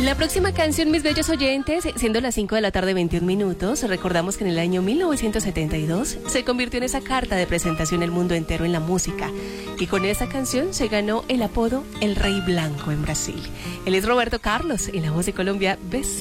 La próxima canción, mis bellos oyentes, siendo las 5 de la tarde 21 minutos, recordamos que en el año 1972 se convirtió en esa carta de presentación el mundo entero en la música, y con esa canción se ganó el apodo El Rey Blanco en Brasil. Él es Roberto Carlos, y la voz de Colombia, Besame.